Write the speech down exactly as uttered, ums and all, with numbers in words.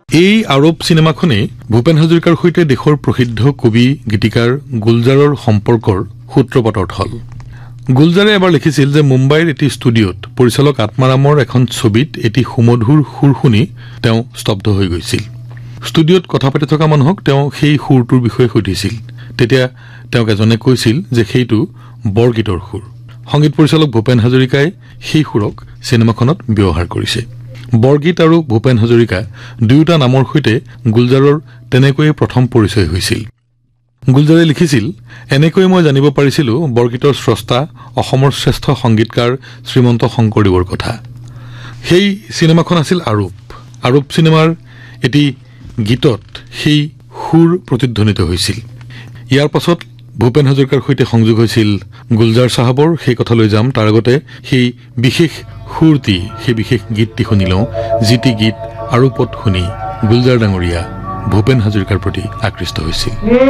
এই আৰোপ চিনেমাখনে ভূপেন হাজৰিকাৰ সৈতে দেশৰ প্ৰসিদ্ধ কবি গীতিকাৰ গুলজাৰৰ সম্পৰ্কৰ সূত্ৰপাতৰ থল গুলজাৰে এবাৰ লিখিছিল যে মুম্বাইৰ এটি ষ্টুডিঅত পৰিচালক আত্মাৰামৰ এখন ছবিত এটি সুমধুৰ সুৰ শুনি তেওঁ স্তব্ধ হৈ গৈছিল ষ্টুডিঅত কথা পাতি থকা মানুহক তেওঁ সেই সুৰটোৰ বিষয়ে সুধিছিল তেতিয়া তেওঁক এজনে কৈছিল যে সেইটো বৰগীতৰ সুৰ সংগীত পৰিচালক ভূপেন হাজৰিকাই সেই সুৰক চিনেমাখনত ব্যৱহাৰ কৰিছে বৰগীত আৰু ভূপেন হাজৰিকা দুয়োটা নামৰ সৈতে গুলজাৰৰ তেনেকৈয়ে প্ৰথম পৰিচয় হৈছিল গুলজাৰে লিখিছিল এনেকৈ মই জানিব পাৰিছিলো বৰগীতৰ স্ৰষ্টা অসমৰ শ্ৰেষ্ঠ সংগীতকাৰ শ্ৰীমন্ত শংকৰদেৱৰ কথা সেই চিনেমাখন আছিল আৰোপ আৰোপ চিনেমাৰ এটি গীতত সেই সুৰ প্ৰতিধ্বনিত হৈছিল ইয়াৰ পাছত ভূপেন হাজৰিকাৰ সৈতে সংযোগ হৈছিল গুলজাৰ সাহাবৰ সেই কথালৈ যাম তাৰ আগতে সেই বিশেষ সুৰটি সেই বিশেষ গীতটি শুনি লওঁ যিটি গীত আৰোপত শুনি গুলজাৰ ডাঙৰীয়া ভূপেন হাজৰিকাৰ প্ৰতি আকৃষ্ট হৈছিল